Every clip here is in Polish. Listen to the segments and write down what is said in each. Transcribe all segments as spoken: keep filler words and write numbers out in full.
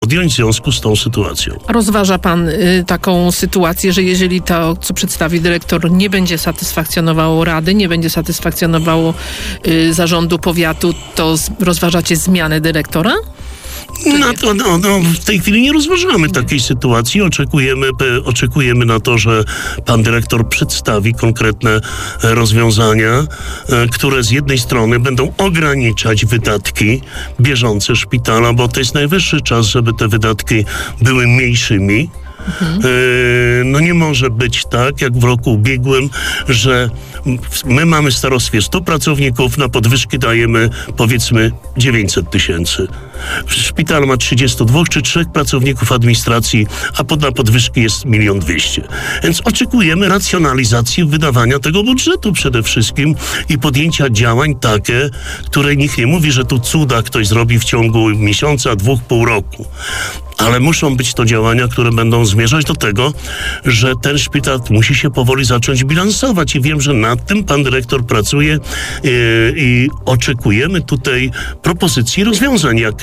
podjąć w związku z tą sytuacją. Rozważa pan y, taką sytuację, że jeżeli to, co przedstawi dyrektor, nie będzie satysfakcjonowało Rady, nie będzie satysfakcjonowało y, zarządu powiatu, to z, rozważacie zmianę dyrektora? No to no, no, w tej chwili nie rozważamy nie. takiej sytuacji. Oczekujemy, oczekujemy na to, że pan dyrektor przedstawi konkretne rozwiązania, które z jednej strony będą ograniczać wydatki bieżące szpitala, bo to jest najwyższy czas, żeby te wydatki były mniejszymi. Mhm. No nie może być tak, jak w roku ubiegłym, że my mamy w starostwie stu pracowników, na podwyżki dajemy powiedzmy dziewięćset tysięcy. Szpital ma trzydziestu dwóch czy trzech pracowników administracji, a pod, na podwyżki jest milion dwieście. Więc oczekujemy racjonalizacji wydawania tego budżetu przede wszystkim i podjęcia działań takie, które nikt nie mówi, że tu cuda ktoś zrobi w ciągu miesiąca, dwóch, pół roku. Ale muszą być to działania, które będą zmierzać do tego, że ten szpital musi się powoli zacząć bilansować i wiem, że nad tym pan dyrektor pracuje yy, i oczekujemy tutaj propozycji rozwiązań, jakie,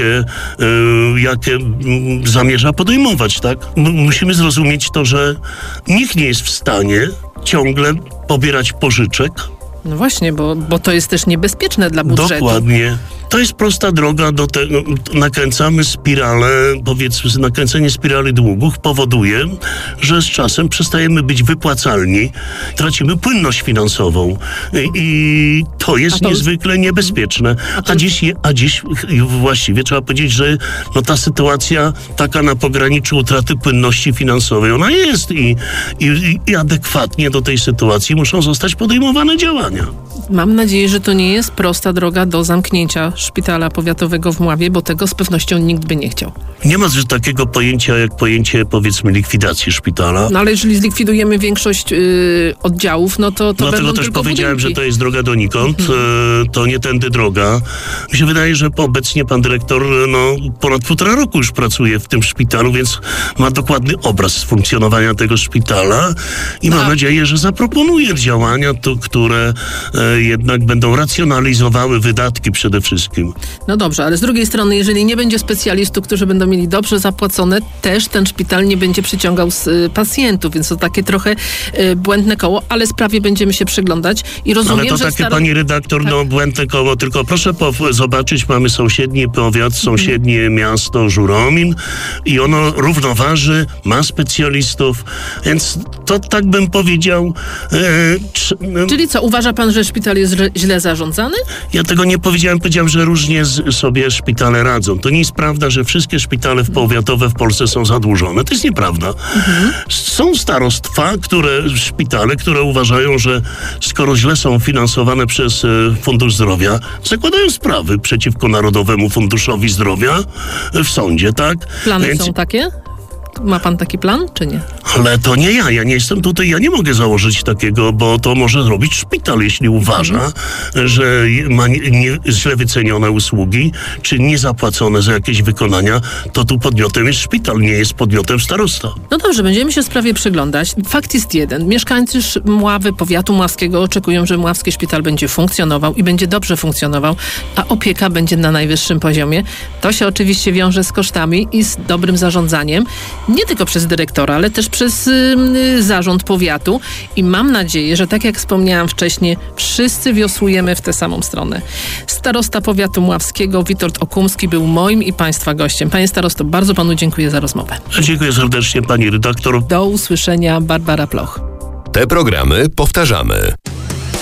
yy, jakie yy, zamierza podejmować, tak? M- musimy zrozumieć to, że nikt nie jest w stanie ciągle pobierać pożyczek. No właśnie, bo, bo to jest też niebezpieczne dla budżetu. Dokładnie. To jest prosta droga do tego. Nakręcamy spiralę, powiedzmy, nakręcenie spirali długów powoduje, że z czasem przestajemy być wypłacalni, tracimy płynność finansową i, i to jest to niezwykle już... niebezpieczne. A, to... a, dziś, a dziś właściwie trzeba powiedzieć, że no, ta sytuacja taka na pograniczu utraty płynności finansowej, ona jest i, i, i adekwatnie do tej sytuacji muszą zostać podejmowane działania. Mam nadzieję, że to nie jest prosta droga do zamknięcia szpitala powiatowego w Mławie, bo tego z pewnością nikt by nie chciał. Nie ma takiego pojęcia jak pojęcie, powiedzmy, likwidacji szpitala. No ale jeżeli zlikwidujemy większość yy, oddziałów, no to, to Dlatego będą też tylko powiedziałem, budynki. że to jest droga donikąd. Mhm. Yy, to nie tędy droga. Mi się wydaje, że obecnie pan dyrektor no, ponad półtora roku już pracuje w tym szpitalu, więc ma dokładny obraz funkcjonowania tego szpitala i mam A. nadzieję, że zaproponuje działania, to, które yy, jednak będą racjonalizowały wydatki przede wszystkim. No dobrze, ale z drugiej strony, jeżeli nie będzie specjalistów, którzy będą mieli dobrze zapłacone, też ten szpital nie będzie przyciągał z, y, pacjentów, więc to takie trochę y, błędne koło, ale sprawie będziemy się przyglądać i rozumiem, ale to że takie, staro... pani redaktor, tak. no błędne koło, tylko proszę po, zobaczyć, mamy sąsiedni powiat, sąsiednie hmm. miasto Żuromin i ono równoważy, ma specjalistów, więc to tak bym powiedział... E, czy, no, Czyli co, uważa pan, że szpital jest źle zarządzany? Ja tego nie powiedziałem, powiedziałem, że różnie z, sobie szpitale radzą. To nie jest prawda, że wszystkie szpitale powiatowe w Polsce są zadłużone. To jest nieprawda. Mhm. Są starostwa, które, szpitale, które uważają, że skoro źle są finansowane przez e, Fundusz Zdrowia, zakładają sprawy przeciwko Narodowemu Funduszowi Zdrowia w sądzie, tak? Plany Więc... są takie? Ma pan taki plan, czy nie? Ale to nie ja. Ja nie jestem tutaj, ja nie mogę założyć takiego, bo to może zrobić szpital, jeśli uważa, mhm. że ma nie, nie, źle wycenione usługi, czy niezapłacone za jakieś wykonania, to tu podmiotem jest szpital, nie jest podmiotem starosta. No dobrze, będziemy się sprawie przyglądać. Fakt jest jeden. Mieszkańcy Mławy, powiatu mławskiego oczekują, że mławski szpital będzie funkcjonował i będzie dobrze funkcjonował, a opieka będzie na najwyższym poziomie. To się oczywiście wiąże z kosztami i z dobrym zarządzaniem. Nie tylko przez dyrektora, ale też przez y, zarząd powiatu i mam nadzieję, że tak jak wspomniałam wcześniej, wszyscy wiosłujemy w tę samą stronę. Starosta powiatu mławskiego Witold Okumski był moim i państwa gościem. Panie starosto, bardzo panu dziękuję za rozmowę. Dziękuję serdecznie, pani redaktor. Do usłyszenia, Barbara Ploch. Te programy powtarzamy.